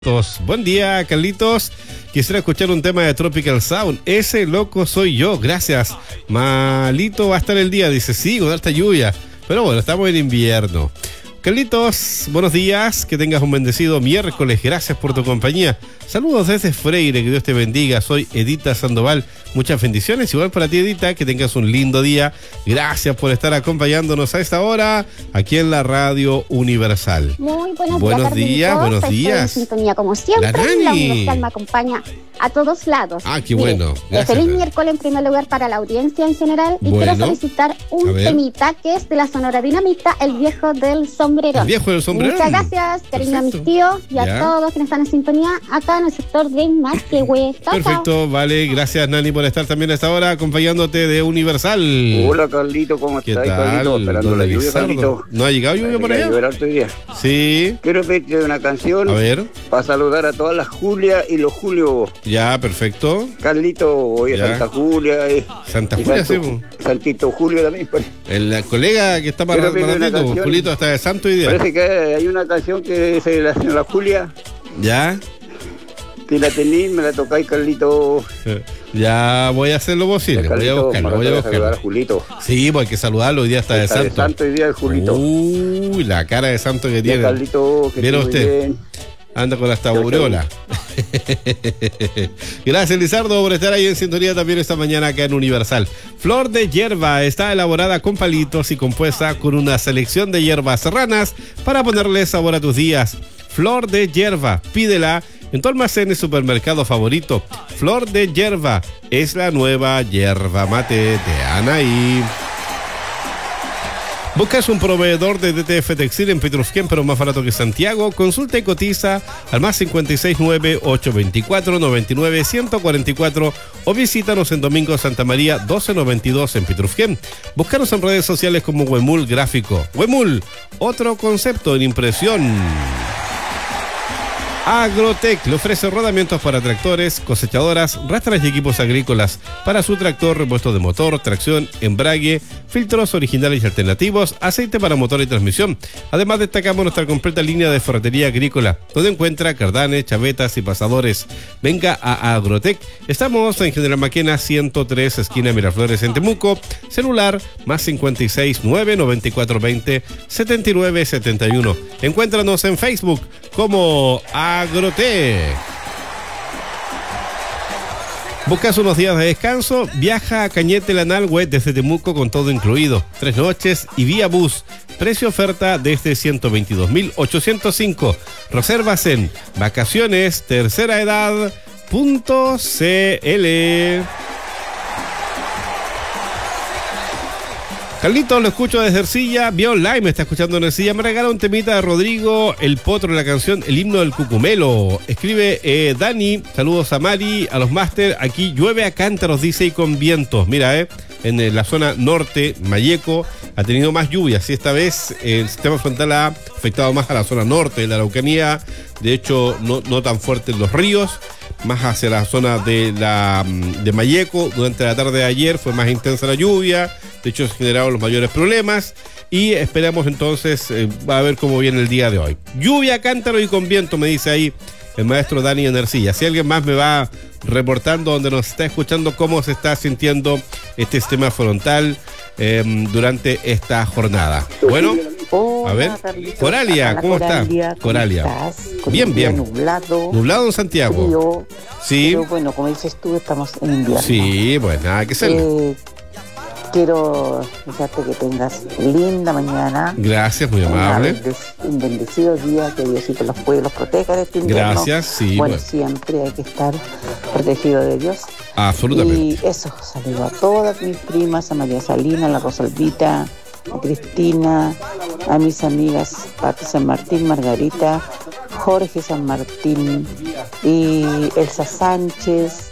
Buen día, Carlitos. Quisiera escuchar un tema de Tropical Sound. Ese loco soy yo, gracias. Malito va a estar el día, dice, sí, con alta lluvia. Pero bueno, estamos en invierno. Carlitos, buenos días, que tengas un bendecido miércoles, gracias por tu compañía. Saludos desde Freire, que Dios te bendiga. Soy Edita Sandoval, muchas bendiciones. Igual para ti, Edita, que tengas un lindo día. Gracias por estar acompañándonos a esta hora aquí en la Radio Universal. Muy buenos días, buenos días. Estoy en sintonía como siempre, la Universal me acompaña a todos lados. Ah, qué bueno. Gracias, feliz miércoles en primer lugar para la audiencia en general. Y quiero solicitar un temita que es de la Sonora Dinamita, El Viejo del Sombrerón. El Viejo del Sombrerón. Muchas gracias, cariño a mis tíos y a todos quienes están en sintonía acá en el sector de Masquehue. Perfecto, vale, gracias Nani por estar también a esta hora acompañándote de Universal. Hola Carlito, ¿cómo estás? Carlito, esperando la lluvia, Carlito. ¿No ha llegado lluvia por allá? Hoy día. Sí. Quiero pedirte una canción. A ver. Para saludar a todas las Julia y los Julio. Ya, perfecto. Carlito, hoy a Santa Julia. Santa Julia, sí. Santito Julio también. Pues. El colega que está para Julito hasta de santo y día. Parece que hay una canción que es de la señora Julia. Ya. Si la tenéis, me la tocáis, Carlito. Ya voy a hacer lo posible. Carlito, voy a buscarlo. A Julito. Sí, pues hay que saludarlo. Hoy día está de santo. De santo y día de Julito. Uy, la cara de santo que tiene. Carlito, que ¿Vieron usted? Bien. Anda con hasta aureola. Gracias, Lizardo, por estar ahí en sintonía también esta mañana acá en Universal. Flor de hierba está elaborada con palitos y compuesta con una selección de hierbas serranas para ponerle sabor a tus días. Flor de hierba, pídela en tu almacén y supermercado favorito. Flor de hierba es la nueva yerba mate de Anaí. ¿Buscas un proveedor de DTF Textil en Petrusquén, pero más barato que Santiago? Consulta y cotiza al más 569-824-99-144 o visítanos en Domingo Santa María 1292 en Petrusquén. Búscanos en redes sociales como Huemul Gráfico. Huemul, otro concepto en impresión. Agrotech le ofrece rodamientos para tractores, cosechadoras, rastras y equipos agrícolas para su tractor, repuesto de motor, tracción, embrague, filtros originales y alternativos, aceite para motor y transmisión. Además destacamos nuestra completa línea de ferretería agrícola, donde encuentra cardanes, chavetas y pasadores. Venga a Agrotech. Estamos en General Maquena 103, esquina Miraflores en Temuco. Celular más 569-9420-7971. Encuéntranos en Facebook como Agrotech. ¿Buscas unos días de descanso? Viaja a Cañete Lanalhue desde Temuco con todo incluido. 3 noches y vía bus. Precio oferta desde 122.805. Reservas en vacacionesterceraedad.cl. Carlitos, lo escucho desde Ercilla, vía online, me está escuchando en Ercilla. Me regala un temita de Rodrigo El Potro, la canción El Himno del Cucumelo. Escribe Dani, saludos a Mari, a los máster. Aquí llueve a cántaros, dice, y con vientos. Mira, en la zona norte, Malleco, ha tenido más lluvias. Y esta vez el sistema frontal ha afectado más a la zona norte de la Araucanía. De hecho, no tan fuerte en los ríos, más hacia la zona de Malleco. Durante la tarde de ayer fue más intensa la lluvia. De hecho, se generaron los mayores problemas y esperamos entonces, va a ver cómo viene el día de hoy. Lluvia, cántaro y con viento, me dice ahí el maestro Dani Enercilla. Si alguien más me va reportando donde nos está escuchando cómo se está sintiendo este sistema frontal durante esta jornada. Bueno, a ver, Coralia, ¿cómo está? Coralia. Bien. Nublado en Santiago. Frío, sí. Pero bueno, como dices tú, estamos en invierno. Sí, pues nada que hacerle. Quiero desearte que tengas linda mañana. Gracias, muy amable. Un bendecido día, que Diosito los cuide, los proteja de este invierno. Gracias, sí. Bueno, siempre hay que estar protegido de Dios. Absolutamente. Y eso, saludo a todas mis primas, a María Salina, a la Rosalvita, a Cristina, a mis amigas Pati San Martín, Margarita, Jorge San Martín y Elsa Sánchez.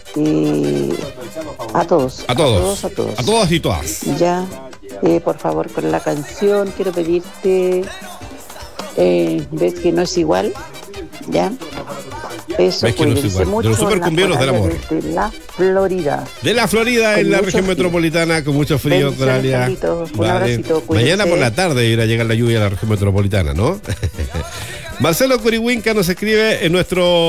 A todos y todas. Ya, por favor, con la canción quiero pedirte, ves que no es igual, ya. Eso, ves que no es igual. De los supercumbieros del amor. De la Florida. De la Florida, en la región metropolitana, con mucho frío, Coralia. Un abracito, mañana por la tarde irá a llegar la lluvia a la región metropolitana, ¿no? Marcelo Corihuinca nos escribe en nuestro